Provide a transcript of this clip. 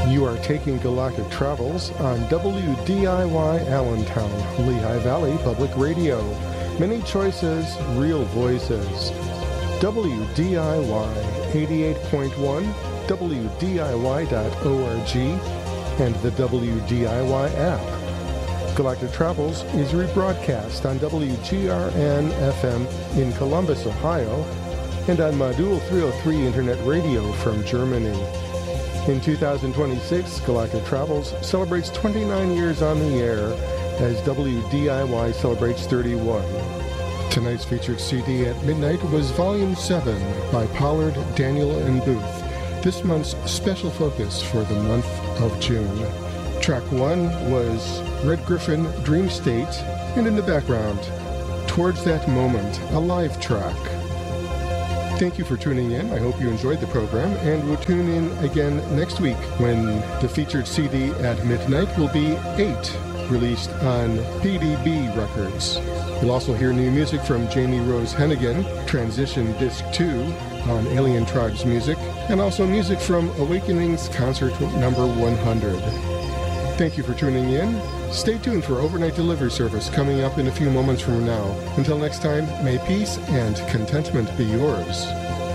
You are taking Galactic Travels on WDIY Allentown, Lehigh Valley Public Radio. Many choices, real voices. WDIY 88.1, WDIY.org, and the WDIY app. Galactic Travels is rebroadcast on WGRN-FM in Columbus, Ohio, and on Modul 303 Internet Radio from Germany. In 2026, Galactic Travels celebrates 29 years on the air as WDIY celebrates 31. Tonight's featured CD at midnight was Volume 7 by Pollard, Daniel, and Booth, this month's special focus for the month of June. Track 1 was Red Griffin, Dream State, and in the background, Towards That Moment, a live track. Thank you for tuning in. I hope you enjoyed the program, and we'll tune in again next week when the featured CD at midnight will be 8, released on PDB Records. You'll also hear new music from Jamie Rose Hennigan, Transition Disc 2 on Alien Tribes Music, and also music from Awakenings Concert number 100. Thank you for tuning in. Stay tuned for overnight delivery service coming up in a few moments from now. Until next time, may peace and contentment be yours.